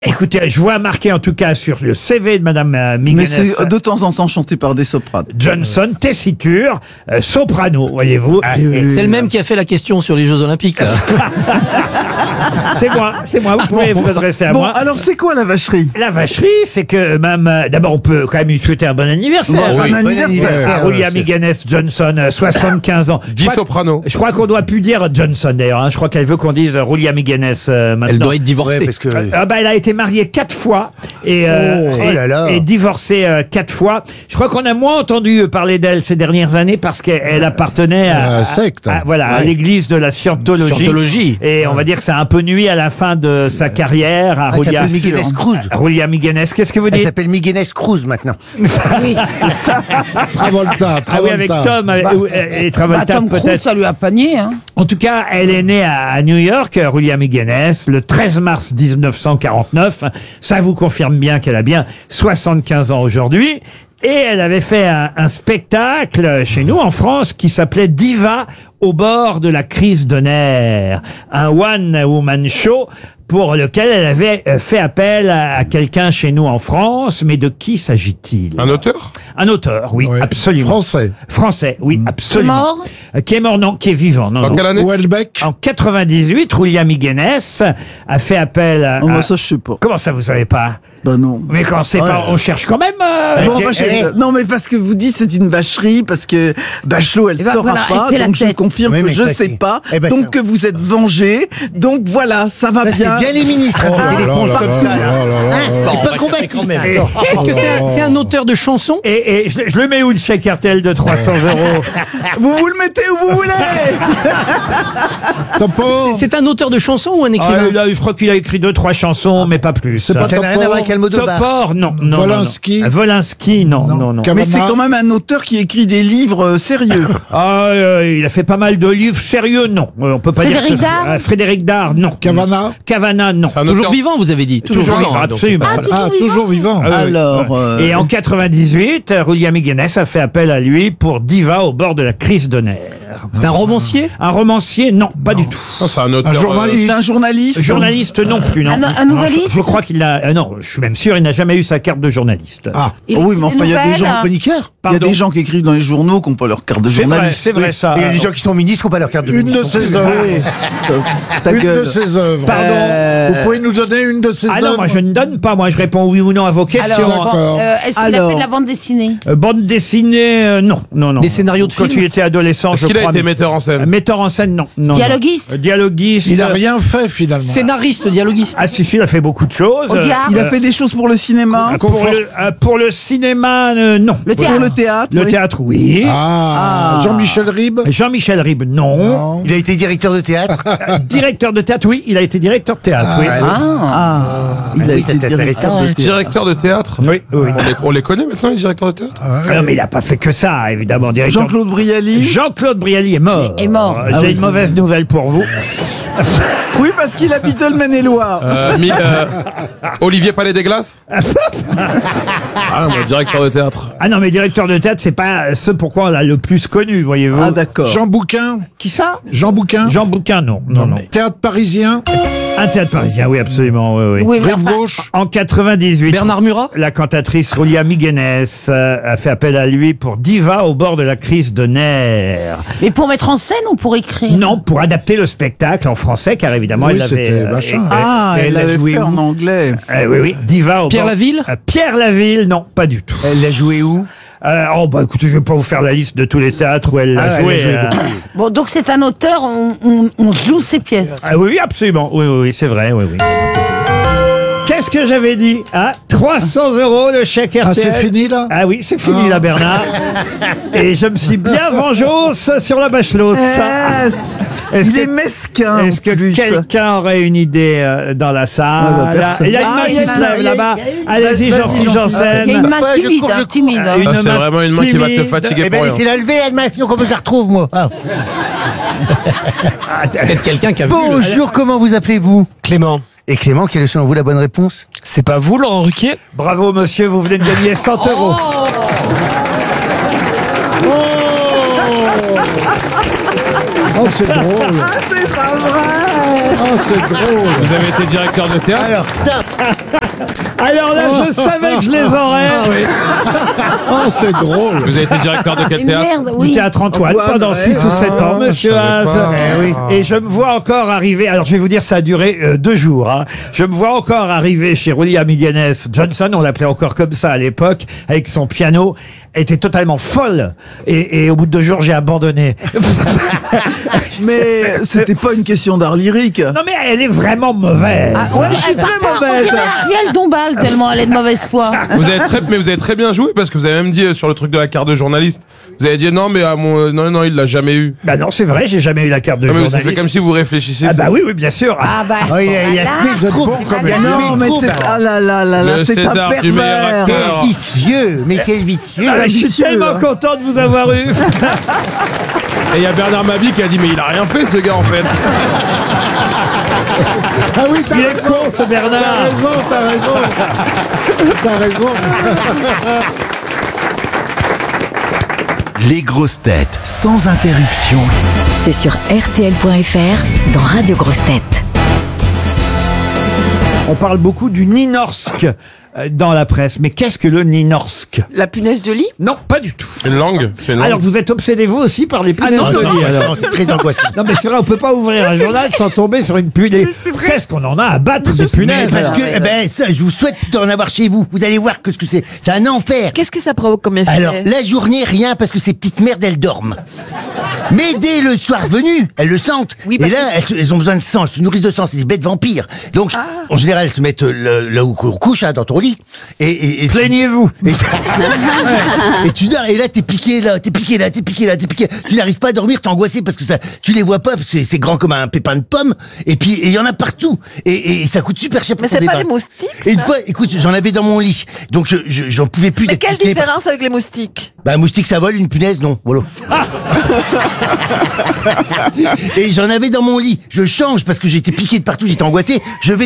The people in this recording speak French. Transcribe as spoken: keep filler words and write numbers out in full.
Écoutez, je vois marqué en tout cas sur le C V de Madame euh, Mais Miganes c'est de temps en temps chanté par des sopranes. Johnson, tessiture, euh, soprano, voyez-vous. Ah, Et- C'est le même qui a fait la question sur les Jeux Olympiques. Là. C'est moi, c'est moi. Vous pouvez vous adresser à Bon, moi. alors c'est quoi la vacherie? La vacherie, c'est que même euh, d'abord on peut quand même lui souhaiter un bon anniversaire. Bon, Oui. bon anniversaire. À William Miganes Johnson, euh, soixante-quinze ans. Dix Je crois- soprano. Je crois qu'on doit plus dire Johnson d'ailleurs. Hein. Je crois qu'elle veut qu'on dise William Miganes euh, maintenant. Elle doit être divorcée. Ouais, parce que... Euh, ah bah, elle a été mariée quatre fois et, euh, Oh, et, oh là là. et divorcée euh, quatre fois. Je crois qu'on a moins entendu parler d'elle ces dernières années parce qu'elle elle appartenait à, À secte. à- voilà, à Ouais. l'église de la Scientologie. Scientologie. Et on va dire que ça a un peu nuit à la fin de sa carrière à Ah, elle William, s'appelle Miganes Cruz. à William Miganes. Qu'est-ce que vous Elle dites? s'appelle Miganes Cruz maintenant. Travolta, Travolta. Ah oui, avec Tom euh, ou- et et Travolta Bah, Tom Cruise, peut-être. ça lui a panié. Hein. En tout cas, elle est née à à New York, euh, William Miganes, le treize mars mille neuf cent quarante-neuf. Ça vous confirme bien qu'elle a bien soixante-quinze ans aujourd'hui. Et elle avait fait un, un spectacle chez nous en France qui s'appelait Diva au bord de la crise de nerfs. Un one-woman show pour lequel elle avait euh, fait appel à, à quelqu'un chez nous en France. Mais de qui s'agit-il? Un auteur? Un auteur, oui, Oui. absolument. Français. Français, oui, absolument. mort Euh, Qui est mort, non, qui est vivant. Non, En non. quelle année? Houellebecq. En quatre-vingt-dix-huit, William Miganes a fait appel à... Oh, à- bah, ça je sais pas. Comment ça, vous savez pas? Bah non. Mais quand c'est pas... On cherche quand même... euh, Bon, Ok, vacherie. eh. Non, mais parce que vous dites c'est une vacherie, parce que Bachelot, elle Eh ben, saura voilà, pas, elle fait la donc je tête. confirme Oui, que mais je ça, sais c'est- pas, Eh ben, donc ça- que vous êtes vengé, donc voilà, ça va Là, c'est bien. bien les ministres, hein, Oh là des là éponges là comme là ça. là là. là là Hein, là. c'est pas combattu. et, Est-ce que c'est un, c'est un auteur de chansons? et, et je, je le mets où, le chèque R T L de trois cents euros? Vous vous le mettez où vous voulez. Topo. C'est un auteur de chansons ou un Ah, écrivain? là, je crois qu'il a écrit deux, trois chansons, mais pas plus. C'est pas Ça n'a rien à voir avec Almodovar. Topor, non, non, non, non. Volinsky. Volinsky, non, non, non. Mais Cavana. c'est quand même un auteur qui écrit des livres euh, sérieux. Ah, euh, il a fait pas mal de livres sérieux, non. Euh, On peut pas Frédéric dire que ce- Dard euh, Frédéric Dard, non. Cavana. Cavana, non. C'est un Toujours auteur. vivant, vous avez dit. Toujours vivant, hein, donc absolument. c'est pas- Ah, toujours vivant. Ah oui, Alors, ouais. euh, Et en quatre-vingt-dix-huit, William Miganes a fait appel à lui pour Diva au bord de la crise de nerfs. C'est un romancier? Un romancier, non, pas du tout. Non, c'est un auteur. Un journaliste. c'est un journaliste. Journaliste, non plus, non. Un- un Non, nouvelliste je, je crois qu'il a... euh, non, je suis même sûr, il n'a jamais eu sa carte de journaliste. Ah, Il Oh oui, mais écrit enfin, il y a des nouvelles. gens Chroniqueur. Il y a Pardon. des gens qui écrivent dans les journaux qui n'ont pas leur carte de C'est vrai, journaliste. c'est vrai ça. Et il y a des gens qui sont ministres qui n'ont pas leur carte de une de ministre. ses œuvres. Ta Une gueule. de ses œuvres. Euh, Vous pouvez nous donner une de ses Ah œuvres? non, moi je ne donne pas, moi je réponds oui ou non à vos questions. Alors, D'accord. euh, est-ce qu'il a Alors. fait de la bande dessinée? Euh, bande dessinée, euh, non, non, non. Des scénarios de Quand films? il était adolescent, Est-ce je qu'il a crois. été metteur en scène? Euh, Metteur en scène, non. non Dialoguiste non. Euh, Dialoguiste. Il a rien fait finalement. Scénariste, dialoguiste. Ah si, si, il a fait beaucoup de choses. Au diable. Il a Euh, fait des choses pour le cinéma, pour, le, euh, pour le cinéma, euh, non. Le pour théâtre. le théâtre. Le oui. théâtre, oui. Ah, Ah. Jean-Michel Ribes. Jean-Michel Ribes, non. Non. Il a été directeur de théâtre. Euh, Directeur de théâtre, oui. Il a été directeur de théâtre, oui. Ah, il a oui, été ça t'intéresse directeur pas. de théâtre. Directeur de théâtre? Oui, oui. On les, on les connaît maintenant, les directeurs de théâtre? Ah non, mais il n'a pas fait que ça, évidemment. Directeur... Jean-Claude Brialy. Jean-Claude Brialy est mort. Est mort. Euh, J'ai Ah oui. une mauvaise nouvelle pour vous. Oui, parce qu'il habitait le Maine-et-Loire. Euh, mi- euh, Olivier Palais des Glaces? Ah, moi, directeur de théâtre. Ah non, mais directeur de théâtre, c'est pas ce pourquoi on l'a le plus connu, voyez-vous. Ah, d'accord. Jean Bouquin. Qui ça? Jean Bouquin. Jean Bouquin, non. Non, non. Théâtre parisien. Un théâtre parisien, oui, absolument, oui, oui. Oui, mais Rive enfin, gauche. En quatre-vingt-dix-huit, Bernard Murat? la cantatrice William Miganes euh, a fait appel à lui pour Diva au bord de la crise de nerfs. mais pour mettre en scène ou pour écrire? Non, pour adapter le spectacle en français, car évidemment, Oui, elle avait... c'était machin. Ah, Et elle elle a avait joué fait où en anglais. euh, oui, oui, Diva au Pierre bord... Laville? Euh, Pierre Laville, non, pas du tout. Elle l'a joué où? Euh, oh, bah écoutez, je vais pas vous faire la liste de tous les théâtres où elle a Ah, elle a joué. joué euh. beaucoup. Bon, donc c'est un auteur, on, on, on joue ses pièces. Ah oui, oui, absolument. Oui, oui, oui, c'est vrai, oui, oui. Qu'est-ce que j'avais dit? Ah, trois cents euros de chèque R T L. Ah, c'est fini là. Ah oui, c'est fini Ah. là, Bernard. Et je me suis bien vengeance sur la bachelosse. Eh, Est-ce il que- est mesquin. Est-ce que en plus. quelqu'un aurait une idée euh, dans la salle? Ah, bah, personne. Il y a une Ah, main il y qui a se une lève main, là-bas. il y a- Allez-y, Vas-y, Jean-Philippe Jean-Philippe. Janssen. Il y a une main Ouais, je timide, cours, hein, je timide. hein. Une Ça, c'est main vraiment une main qui va te timide. fatiguer Eh pour ben, rien. laissez-la lever, elle m'a, sinon comment je la retrouve, moi? Ah. Peut-être quelqu'un qui a vu. le- Bonjour, comment vous appelez-vous? Clément. Et Clément, quelle est selon vous la bonne réponse? C'est pas vous, Laurent Ruquier? Bravo, monsieur, vous venez de gagner cent euros. Oh, c'est drôle. Ah, c'est pas vrai. Oh, c'est drôle. Vous avez été directeur de théâtre? Alors ça, Alors là, je savais que je les aurais. Oh, c'est drôle. Vous avez été directeur de quel Et théâtre? merde, Du oui. théâtre Antoine Antoine, pendant ouais. six ou sept ans, Ah, monsieur je savais Haas. pas. Eh oui. Et je me vois encore arriver, alors je vais vous dire, ça a duré euh, deux jours. Hein. Je me vois encore arriver chez William Higgins Johnson, on l'appelait encore comme ça à l'époque, avec son piano. Elle était totalement folle. Et, et au bout de deux jours, j'ai abandonné. Mais c'était pas une question d'art lyrique. Non mais elle est vraiment mauvaise. Ah, Ouais, je suis très On mauvaise. dirait Ariel Dombal, tellement elle est de mauvaise foi. Vous avez très, mais vous avez très bien joué parce que vous avez même dit euh, sur le truc de la carte de journaliste. Vous avez dit non, mais à mon, euh, non, non, il l'a jamais eu. Bah non, c'est vrai, j'ai jamais eu la carte de Non, mais ça journaliste. fait comme si vous réfléchissiez. Ah bah oui, oui, bien sûr. Ah bah. oh, il a, il a voilà. semé le trouble. quand Il a même. semé Non, le mais trouble. c'est. Ah là là là là, Le c'est un César du meilleur pervers. acteur. Quel vicieux, mais quel vicieux. Ah, je suis vicieux, tellement hein. content de vous avoir eu. Et il y a Bernard Mabie qui a dit mais il a rien fait ce gars en fait. Ah oui, t'as Il est raison. con ce T'as Bernard. raison, t'as raison. T'as raison. Les grosses têtes sans interruption. C'est sur R T L point F R dans Radio Grosses Têtes. On parle beaucoup du Nynorsk euh, dans la presse. Mais qu'est-ce que le Nynorsk? La punaise de lit? Non, pas du tout. Une langue, c'est une langue. Alors vous êtes obsédé vous aussi par les punaises Ah non, de non, lit, non, alors. non, c'est très angoissant. Non mais c'est vrai, on peut pas ouvrir un journal sans tomber sur une punaise. Qu'est-ce qu'on en a à battre des Mais punaises? parce alors que, eh ben, ça, je vous souhaite d'en avoir chez vous. Vous allez voir que ce que c'est. C'est un enfer. Qu'est-ce que ça provoque comme effet? Alors, la journée, rien, parce que ces petites merdes, elles dorment. Mais dès le soir venu, elles le sentent. Oui, et parce là, elles, se- elles ont besoin de sang, elles se nourrissent de sang, c'est des bêtes vampires. Donc, en général, elles se mettent euh, là, là où on couche, hein, dans ton lit. Et, et, et Plaignez-vous. Et, et tu dors, et là, t'es piqué là, t'es piqué là, t'es piqué là, t'es piqué. Tu n'arrives pas à dormir, t'es angoissé parce que ça, tu les vois pas, parce que c'est grand comme un pépin de pomme. Et puis, il y en a partout. Et, et ça coûte super cher pour Mais ton c'est pas débat. des moustiques, Et une ça fois, écoute, j'en avais dans mon lit. Donc, je- je- j'en pouvais plus Mais d'être quelle piqué. différence avec les moustiques? Bah, un moustique, ça vole, une punaise, non. Voilà. Et j'en avais dans mon lit. Je change parce que j'étais piqué de partout, j'étais angoissé. Je vais